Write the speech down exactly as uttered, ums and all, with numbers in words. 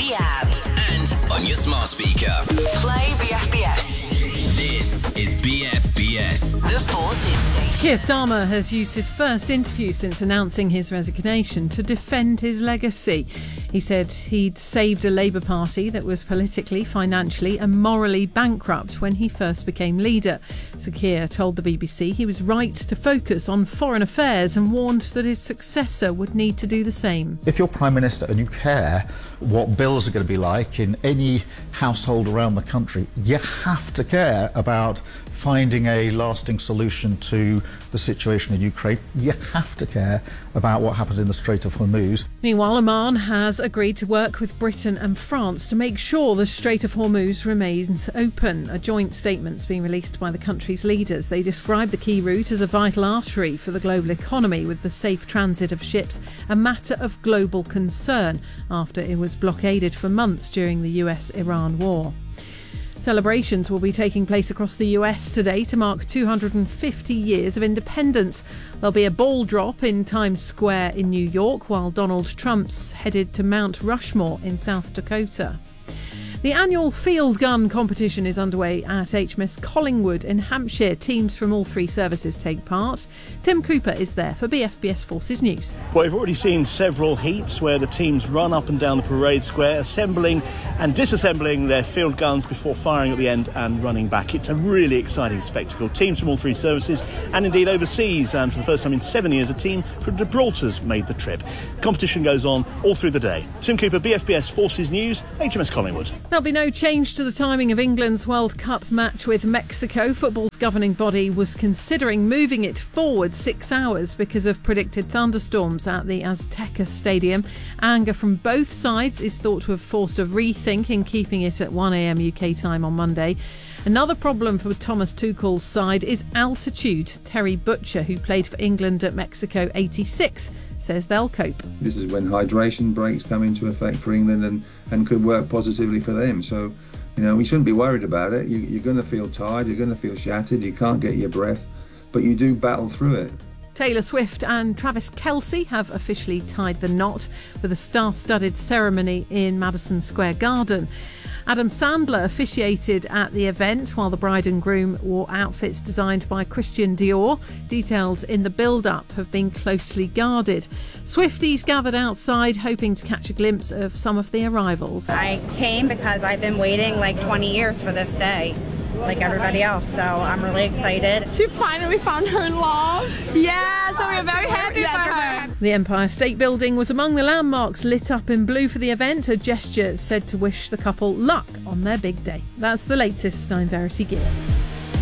the app and on your smart speaker. Play B F B S. This is B F B S. The Forces Station. Keir Starmer has used his first interview since announcing his resignation to defend his legacy. He said he'd saved a Labour Party that was politically, financially and morally bankrupt when he first became leader. Sir Keir told the B B C he was right to focus on foreign affairs and warned that his successor would need to do the same. If you're Prime Minister and you care what bills are going to be like in any household around the country, you have to care about finding a lasting solution to the situation in Ukraine. You have to care about what happens in the Strait of Hormuz. Meanwhile, Oman has agreed to work with Britain and France to make sure the Strait of Hormuz remains open. A joint statement's been released by the country's leaders. They describe the key route as a vital artery for the global economy, with the safe transit of ships a matter of global concern after it was blockaded for months during the U S Iran war. Celebrations will be taking place across the U S today to mark two hundred fifty years of independence. There'll be a ball drop in Times Square in New York, while Donald Trump's headed to Mount Rushmore in South Dakota. The annual field gun competition is underway at H M S Collingwood in Hampshire. Teams from all three services take part. Tim Cooper is there for B F B S Forces News. Well, we've already seen several heats where the teams run up and down the parade square, assembling and disassembling their field guns before firing at the end and running back. It's a really exciting spectacle. Teams from all three services and indeed overseas, and for the first time in seven years, a team from Gibraltar's made the trip. Competition goes on all through the day. Tim Cooper, B F B S Forces News, H M S Collingwood. There'll be no change to the timing of England's World Cup match with Mexico. Football's governing body was considering moving it forward six hours because of predicted thunderstorms at the Azteca Stadium. Anger from both sides is thought to have forced a rethink in keeping it at one a.m. U K time on Monday. Another problem for Thomas Tuchel's side is altitude. Terry Butcher, who played for England at Mexico eighty-six, says they'll cope. This is when hydration breaks come into effect for England and, and could work positively for them. So, you know, we shouldn't be worried about it. You, you're going to feel tired, you're going to feel shattered, you can't get your breath, but you do battle through it. Taylor Swift and Travis Kelce have officially tied the knot with a star-studded ceremony in Madison Square Garden. Adam Sandler officiated at the event while the bride and groom wore outfits designed by Christian Dior. Details in the build-up have been closely guarded. Swifties gathered outside hoping to catch a glimpse of some of the arrivals. I came because I've been waiting like twenty years for this day, like everybody else, so I'm really excited. She finally found her love. Yeah, so we're very happy yes, for her. The Empire State Building was among the landmarks lit up in blue for the event, a gesture said to wish the couple luck on their big day. That's the latest. I'm Verity Gear.